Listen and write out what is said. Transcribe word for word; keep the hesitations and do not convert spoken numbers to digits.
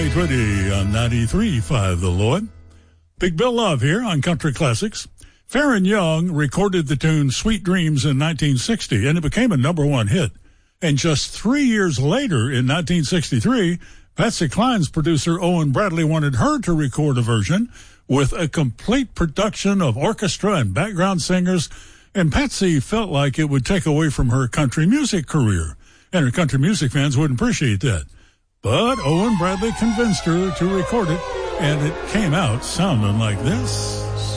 twenty twenty on ninety-three point five The Lloyd. Big Bill Love here on Country Classics. Farron Young recorded the tune Sweet Dreams in nineteen sixty, and it became a number one hit. And just three years later, in nineteen sixty-three, Patsy Cline's producer Owen Bradley wanted her to record a version with a complete production of orchestra and background singers, and Patsy felt like it would take away from her country music career, and her country music fans wouldn't appreciate that. But Owen Bradley convinced her to record it, and it came out sounding like this.